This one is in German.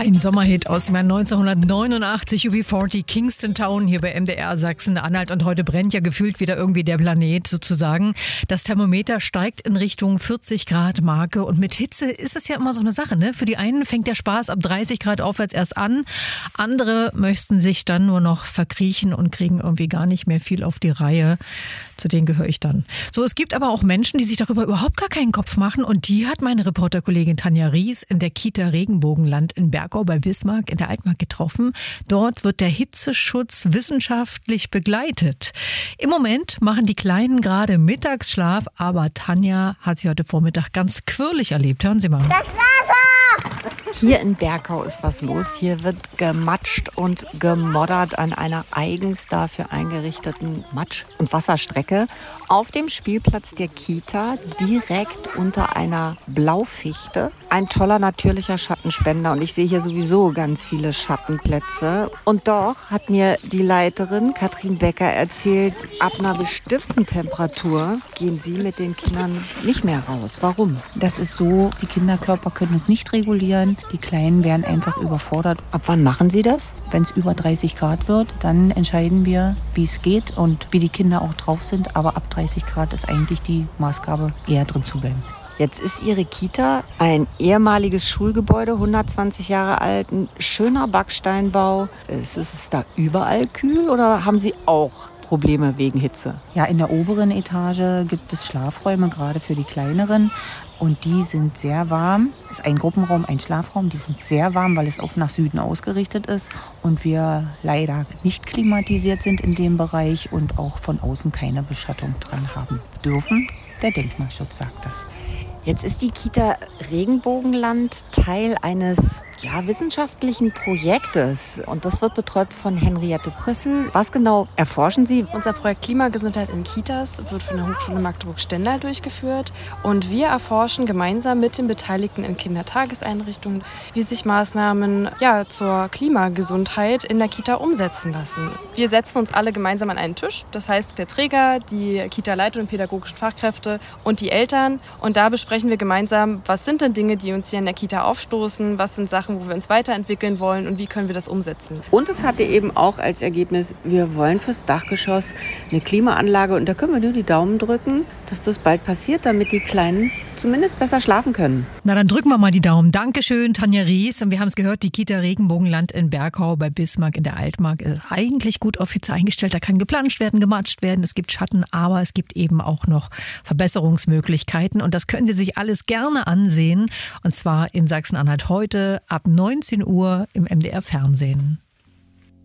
Ein Sommerhit aus dem Jahr 1989, UB40, Kingston Town hier bei MDR Sachsen-Anhalt. Und heute brennt ja gefühlt wieder irgendwie der Planet sozusagen. Das Thermometer steigt in Richtung 40 Grad Marke. Und mit Hitze ist es ja immer so eine Sache, ne? Für die einen fängt der Spaß ab 30 Grad aufwärts erst an. Andere möchten sich dann nur noch verkriechen und kriegen irgendwie gar nicht mehr viel auf die Reihe. Zu denen gehöre ich dann. So, es gibt aber auch Menschen, die sich darüber überhaupt gar keinen Kopf machen. Und die hat meine Reporterkollegin Tanja Ries in der Kita Regenbogenland in Bergau bei Bismarck in der Altmark getroffen. Dort wird der Hitzeschutz wissenschaftlich begleitet. Im Moment machen die Kleinen gerade Mittagsschlaf, aber Tanja hat sie heute Vormittag ganz quirlig erlebt. Hören Sie mal. Hier in Bergau ist was los. Hier wird gematscht und gemoddert an einer eigens dafür eingerichteten Matsch- und Wasserstrecke auf dem Spielplatz der Kita, direkt unter einer Blaufichte. Ein toller natürlicher Schattenspender und ich sehe hier sowieso ganz viele Schattenplätze. Und doch hat mir die Leiterin Katrin Becker erzählt, ab einer bestimmten Temperatur gehen sie mit den Kindern nicht mehr raus. Warum? Das ist so, die Kinderkörper können es nicht regulieren. Die Kleinen werden einfach überfordert. Ab wann machen Sie das? Wenn es über 30 Grad wird, dann entscheiden wir, wie es geht und wie die Kinder auch drauf sind. Aber ab 30 Grad ist eigentlich die Maßgabe, eher drin zu bleiben. Jetzt ist Ihre Kita ein ehemaliges Schulgebäude, 120 Jahre alt, ein schöner Backsteinbau. Ist es da überall kühl oder haben Sie auch Probleme wegen Hitze? Ja, in der oberen Etage gibt es Schlafräume, gerade für die Kleineren. Und die sind sehr warm. Es ist ein Gruppenraum, ein Schlafraum. Die sind sehr warm, weil es auch nach Süden ausgerichtet ist. Und wir leider nicht klimatisiert sind in dem Bereich und auch von außen keine Beschattung dran haben dürfen. Der Denkmalschutz sagt das. Jetzt ist die Kita Regenbogenland Teil eines wissenschaftlichen Projektes. Und das wird betreut von Henriette Prüssel. Was genau erforschen Sie? Unser Projekt Klimagesundheit in Kitas wird von der Hochschule Magdeburg-Stendal durchgeführt. Und wir erforschen gemeinsam mit den Beteiligten in Kindertageseinrichtungen, wie sich Maßnahmen zur Klimagesundheit in der Kita umsetzen lassen. Wir setzen uns alle gemeinsam an einen Tisch. Das heißt, der Träger, die Kita-Leitung und pädagogischen Fachkräfte und die Eltern. Und da besprechen wir gemeinsam, was sind denn Dinge, die uns hier in der Kita aufstoßen, was sind Sachen, wo wir uns weiterentwickeln wollen und wie können wir das umsetzen. Und es hatte eben auch als Ergebnis, wir wollen fürs Dachgeschoss eine Klimaanlage und da können wir nur die Daumen drücken, dass das bald passiert, damit die Kleinen zumindest besser schlafen können. Na, dann drücken wir mal die Daumen. Dankeschön, Tanja Ries. Und wir haben es gehört, die Kita Regenbogenland in Bergau bei Bismarck in der Altmark ist eigentlich gut auf Hitze eingestellt. Da kann geplanscht werden, gematscht werden. Es gibt Schatten, aber es gibt eben auch noch Verbesserungsmöglichkeiten. Und das können Sie sich alles gerne ansehen. Und zwar in Sachsen-Anhalt heute ab 19 Uhr im MDR Fernsehen.